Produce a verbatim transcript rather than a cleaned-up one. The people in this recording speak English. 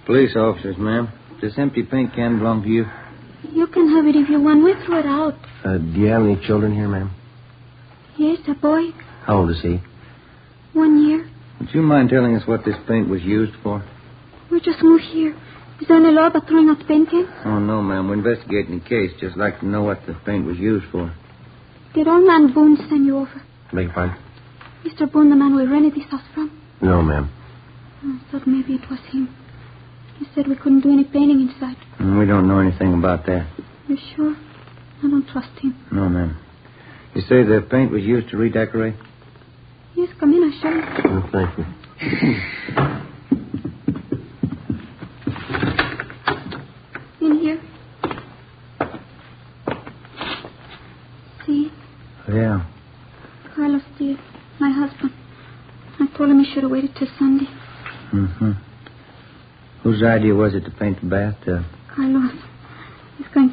Police officers, ma'am. This empty paint can belong to you. You can have it if you want. We threw it out. Uh, do you have any children here, ma'am? Yes, a boy. How old is he? One year. Would you mind telling us what this paint was used for? We just moved here. Is there any law about throwing out the paint can? Oh, no, ma'am. We're investigating the case. Just like to know what the paint was used for. Did old man Boone send you over? Beg your pardon? Mister Boone, the man we rented this house from? No, ma'am. I thought maybe it was him. He said we couldn't do any painting inside. And we don't know anything about that. You sure? I don't trust him. No, ma'am. You say the paint was used to redecorate? Yes, come in, I'll show you. Oh, thank you. In here. See? Yeah. Carlos did. My husband. I told him he should have waited till Sunday. Mm-hmm. Whose idea was it to paint the bathtub? Carlos. He's going